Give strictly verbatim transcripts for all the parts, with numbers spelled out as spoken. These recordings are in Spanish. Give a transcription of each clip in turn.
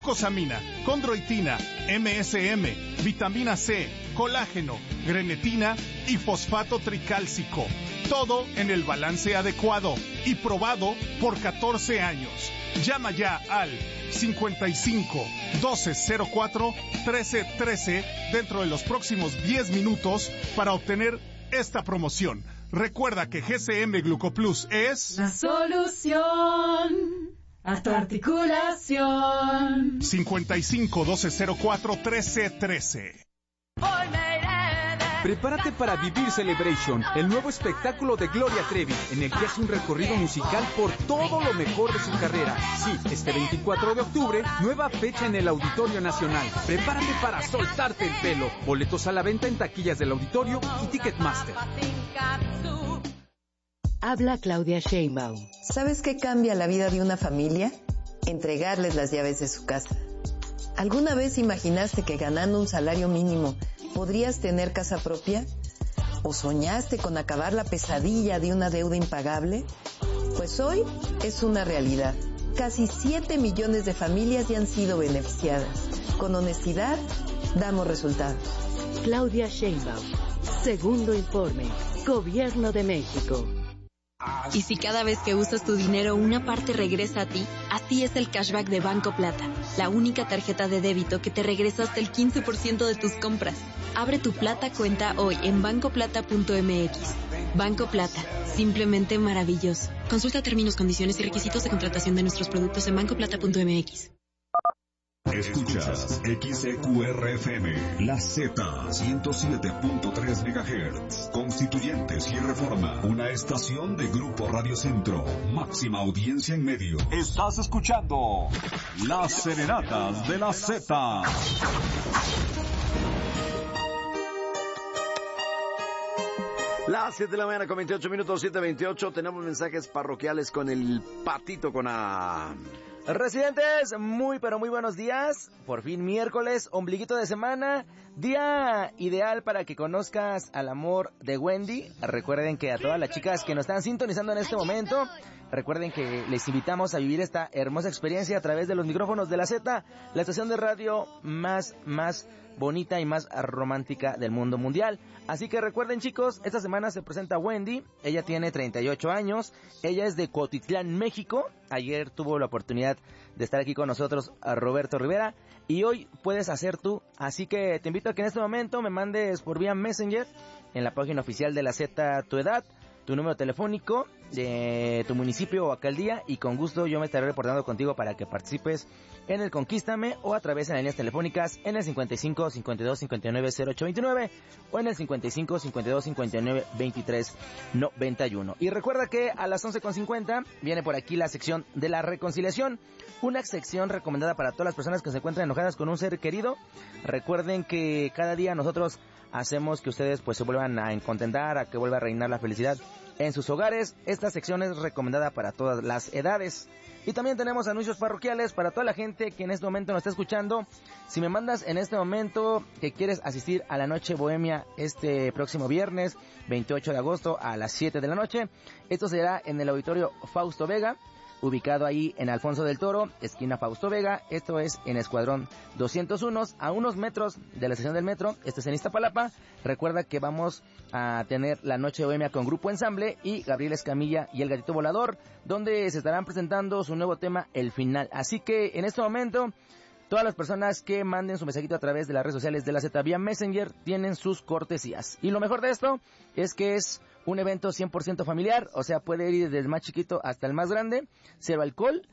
Cosamina, condroitina, M S M, vitamina C, colágeno, grenetina y fosfato tricálcico. Todo en el balance adecuado y probado por catorce años. Llama ya al cincuenta y cinco, doce cero cuatro, trece trece dentro de los próximos diez minutos para obtener esta promoción. Recuerda que G C M Glucoplus es la solución a tu articulación. cincuenta y cinco, doce cero cuatro, trece trece. Prepárate para vivir Celebration, el nuevo espectáculo de Gloria Trevi, en el que hace un recorrido musical por todo lo mejor de su carrera. Sí, este veinticuatro de octubre, nueva fecha en el Auditorio Nacional. Prepárate para soltarte el pelo. Boletos a la venta en taquillas del auditorio y Ticketmaster. Habla Claudia Sheinbaum. ¿Sabes qué cambia la vida de una familia? Entregarles las llaves de su casa. ¿Alguna vez imaginaste que ganando un salario mínimo podrías tener casa propia? ¿O soñaste con acabar la pesadilla de una deuda impagable? Pues hoy es una realidad. Casi siete millones de familias ya han sido beneficiadas. Con honestidad, damos resultados. Claudia Sheinbaum. Segundo informe. Gobierno de México. Y si cada vez que usas tu dinero una parte regresa a ti, así es el cashback de Banco Plata, la única tarjeta de débito que te regresa hasta el quince por ciento de tus compras. Abre tu Plata cuenta hoy en banco plata punto m x. Banco Plata, simplemente maravilloso. Consulta términos, condiciones y requisitos de contratación de nuestros productos en banco plata punto m x. Escuchas X E Q R F M, La Z, ciento siete punto tres megahertz, Constituyentes y Reforma, una estación de Grupo Radio Centro, máxima audiencia en medio. Estás escuchando Las Serenatas de la Z. Las siete de la mañana con veintiocho minutos, siete veintiocho, tenemos mensajes parroquiales con el Patito con A. Residentes, muy pero muy buenos días. Por fin miércoles, ombliguito de semana, día ideal para que conozcas al amor de Wendy. Recuerden que a todas las chicas que nos están sintonizando en este momento, recuerden que les invitamos a vivir esta hermosa experiencia a través de los micrófonos de la Z, la estación de radio más, más bonita y más romántica del mundo mundial. Así que recuerden, chicos, esta semana se presenta Wendy. Ella tiene treinta y ocho años, ella es de Cotitlán, México. Ayer tuvo la oportunidad de estar aquí con nosotros a Roberto Rivera y hoy puedes hacer tú. Así que te invito a que en este momento me mandes por vía Messenger en la página oficial de la Z tu edad, tu número telefónico de tu municipio o alcaldía, y con gusto yo me estaré reportando contigo para que participes en el Conquístame o a través de las líneas telefónicas en el cincuenta y cinco, cincuenta y dos, cincuenta y nueve, cero ocho veintinueve o en el cincuenta y cinco, cincuenta y dos, cincuenta y nueve, veintitrés, noventa y uno. Y recuerda que a las once con cincuenta viene por aquí la sección de la reconciliación, una sección recomendada para todas las personas que se encuentran enojadas con un ser querido. Recuerden que cada día nosotros hacemos que ustedes pues se vuelvan a contentar, a que vuelva a reinar la felicidad en sus hogares. Esta sección es recomendada para todas las edades. Y también tenemos anuncios parroquiales para toda la gente que en este momento nos está escuchando. Si me mandas en este momento que quieres asistir a la Noche Bohemia este próximo viernes veintiocho de agosto a las siete de la noche, esto será en el Auditorio Fausto Vega, ubicado ahí en Alfonso del Toro, esquina Fausto Vega. Esto es en Escuadrón doscientos uno, a unos metros de la estación del metro. Este es en Iztapalapa. Recuerda que vamos a tener la Noche Bohemia con Grupo Ensamble y Gabriel Escamilla y el Gatito Volador, donde se estarán presentando su nuevo tema, El Final. Así que en este momento, todas las personas que manden su mensajito a través de las redes sociales de la Z vía Messenger tienen sus cortesías. Y lo mejor de esto es que es un evento cien por ciento familiar, o sea, puede ir desde el más chiquito hasta el más grande, cero alcohol,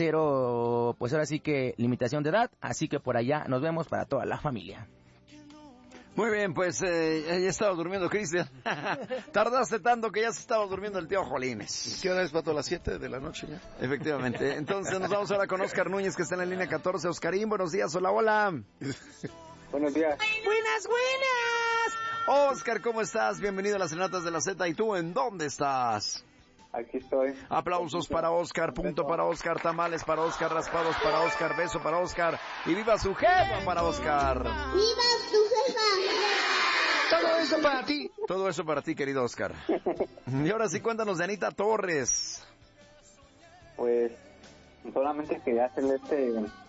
cero, pues ahora sí que limitación de edad, así que por allá nos vemos para toda la familia. Muy bien, pues eh, ya estaba durmiendo Cristian. Tardaste tanto que ya se estaba durmiendo el tío Jolines. ¿Qué hora es, Pato? ¿A las siete de la noche ya? Efectivamente. Entonces nos vamos ahora con Oscar Núñez, que está en la línea catorce. Oscarín, buenos días. Hola, hola. Buenos días. Buenas, buenas. Oscar, ¿cómo estás? Bienvenido a las Serenatas de la Z. ¿Y tú en dónde estás? Aquí estoy. Aplausos para Oscar, punto para Oscar, tamales para Oscar, raspados para Oscar, beso para Oscar y viva su jefa para Oscar. ¡Viva su jefa! Todo eso para ti. Todo eso para ti, querido Oscar. Y ahora sí, cuéntanos de Anita Torres. Pues solamente quería hacerle este